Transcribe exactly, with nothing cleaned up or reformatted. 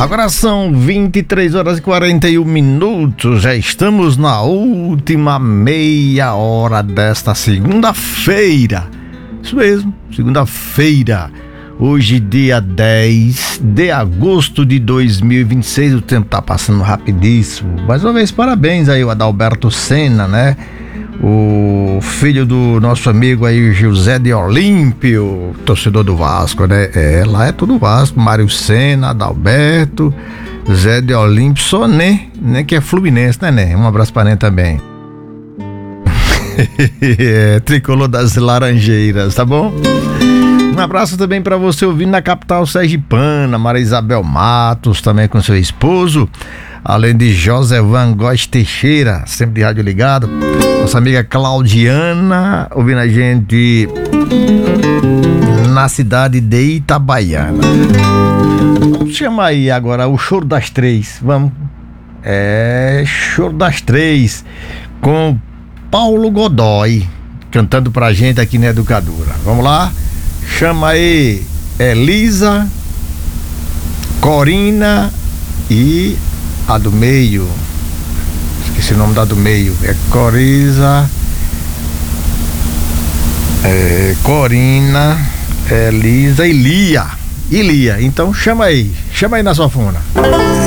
Agora são vinte e três horas e quarenta e um minutos, já estamos na última meia hora desta segunda-feira. Isso mesmo, segunda-feira. Hoje, dia dez de agosto de dois mil e vinte e seis, o tempo tá passando rapidíssimo. Mais uma vez, parabéns aí ao Adalberto Senna, né? O filho do nosso amigo aí, José de Olímpio, torcedor do Vasco, né? É, lá é tudo Vasco, Mário Senna, Adalberto, Zé de Olímpio, só né, né, que é fluminense, né, né? Um abraço pra Né também. É, tricolor das Laranjeiras, tá bom? Um abraço também para você ouvindo na capital sergipana, Maria Isabel Matos, também com seu esposo, além de José Van Góes Teixeira, sempre de rádio ligado, nossa amiga Claudiana, ouvindo a gente na cidade de Itabaiana. Vamos chamar aí agora o Choro das Três, vamos. É, Choro das Três, com Paulo Godoy, cantando pra gente aqui na Educadora. Vamos lá? Chama aí Elisa, Corina e a do meio. Esqueci o nome da do meio. É Coriza, é Corina, Elisa e Lia. E Lia. Então chama aí. Chama aí na sua fona.